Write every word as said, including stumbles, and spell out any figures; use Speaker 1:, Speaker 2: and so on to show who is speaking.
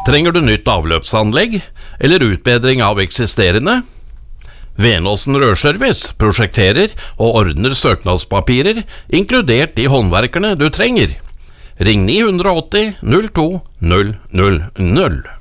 Speaker 1: Trenger du nytt avløpsanlegg eller utbedring av eksisterende? Venåsen Rørservice prosjekterer og ordner søknadspapirer, inkludert de håndverkerne du trenger. Ring ni åtte null to null null null.